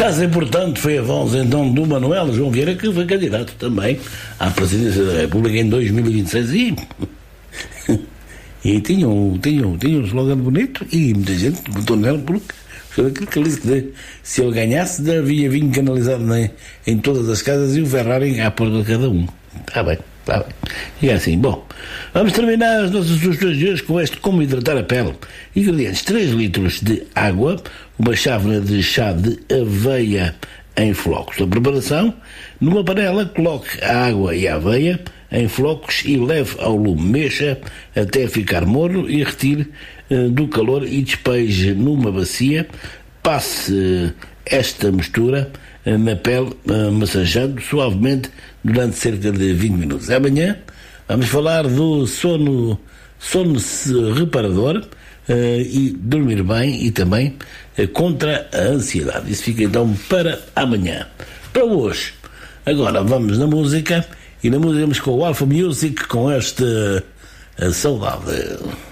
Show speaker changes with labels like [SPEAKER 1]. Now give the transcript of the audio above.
[SPEAKER 1] Caso importante foi a voz então do Manuel João Vieira, que foi candidato também à presidência da República em 2026 e tinha um slogan bonito e muita gente votou nele porque foi aquilo que ele disse que se ele ganhasse havia vinho canalizado em todas as casas e o Ferrari à porta de cada um. Está bem. E é assim, bom, vamos terminar as nossas sugestões de hoje com este como hidratar a pele. Ingredientes: 3 litros de água, uma chávena de chá de aveia em flocos. A preparação: numa panela coloque a água e a aveia em flocos e leve ao lume, mexa até ficar morno e retire do calor e despeje numa bacia. Passe esta mistura na pele, massageando suavemente durante cerca de 20 minutos. Amanhã vamos falar do sono reparador e dormir bem e também contra a ansiedade. Isso fica então para amanhã. Para hoje, agora vamos na música, e na música vamos com o Alpha Music com esta saudade.